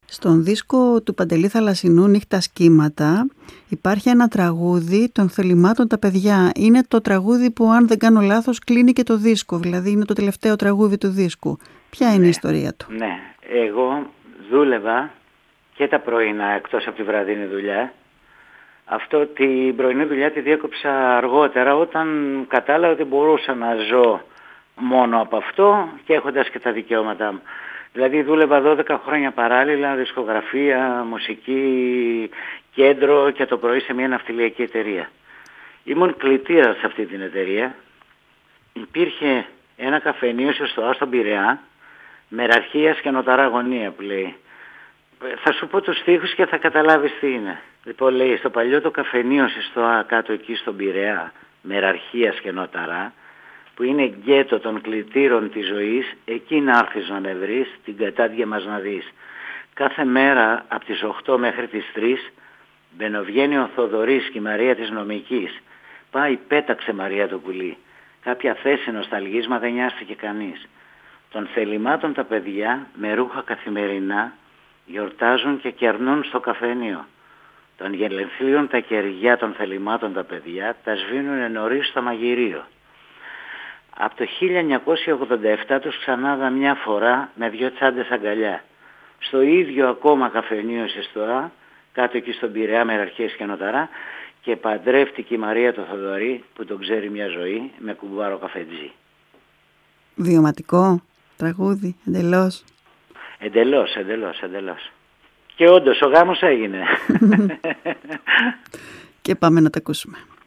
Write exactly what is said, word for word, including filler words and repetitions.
Στον δίσκο του Παντελή Θαλασσινού «Νύχτα κύματα» υπάρχει ένα τραγούδι των Θελημάτων τα παιδιά. Είναι το τραγούδι που, αν δεν κάνω λάθος, κλείνει και το δίσκο. Δηλαδή είναι το τελευταίο τραγούδι του δίσκου. Ποια είναι ναι, η ιστορία του? Ναι, εγώ δούλευα και τα πρωινά εκτός από τη βραδινή δουλειά. Αυτό την πρωινή δουλειά τη διέκοψα αργότερα, όταν κατάλαβα ότι μπορούσα να ζω μόνο από αυτό και έχοντας και τα δικαιώματά μου. Δηλαδή δούλευα δώδεκα χρόνια παράλληλα, δισκογραφία, μουσική, κέντρο και το πρωί σε μια ναυτιλιακή εταιρεία. Ήμουν κλητήρας σε αυτή την εταιρεία. Υπήρχε ένα καφενείο στο Άστο Πειραιά, μεραρχίας και νοταρά γωνία που λέει. Θα σου πω τους στίχους και θα καταλάβεις τι είναι. Λοιπόν, λέει, στο παλιό το καφενείο στο Α, κάτω εκεί στον Πειραιά, μεραρχίας και νοταρά, που είναι γκέτο των κλητήρων της ζωής, εκεί να έρθεις να με βρεις, την κατάντια μας να δεις. Κάθε μέρα από τις οκτώ μέχρι τις τρεις μπαινοβγαίνει ο Θοδωρής και η Μαρία της νομικής. Πάει, πέταξε Μαρία το πουλί. Κάποια θέση νοσταλγίσμα δεν νοιάστηκε κανείς. Των Θελημάτων τα παιδιά με ρούχα καθημερινά γιορτάζουν και κερνούν στο καφενείο. Των Γελενθλίων τα κεριά των Θελημάτων τα παιδιά τα σβήνουνε νωρίς στο μαγειρίο. Από το χίλια εννιακόσια ογδόντα επτά τους ξανάδα μια φορά με δυο τσάντες αγκαλιά. Στο ίδιο ακόμα καφενείο σε Στοά, κάτω εκεί στον Πειραιά μεραρχίες και νοταρά, και παντρεύτηκε η Μαρία το Θοδωρή που τον ξέρει μια ζωή με κουμπάρο καφετζή. Βιωματικό τραγούδι, εντελώς. Εντελώς, εντελώς, εντελώς. Και όντως ο γάμος έγινε. Και πάμε να τα ακούσουμε.